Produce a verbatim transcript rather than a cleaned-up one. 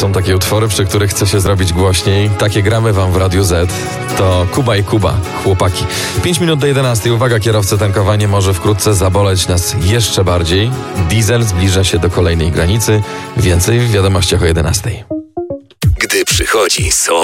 są takie utwory, przy których chce się zrobić głośniej. Takie gramy wam w Radiu Z. To Kuba i Kuba, chłopaki. pięć minut do jedenastej. Uwaga, kierowcy, tankowanie może wkrótce zaboleć nas jeszcze bardziej. Diesel zbliża się do kolejnej granicy. Więcej w wiadomościach o jedenastej. Gdy przychodzi S O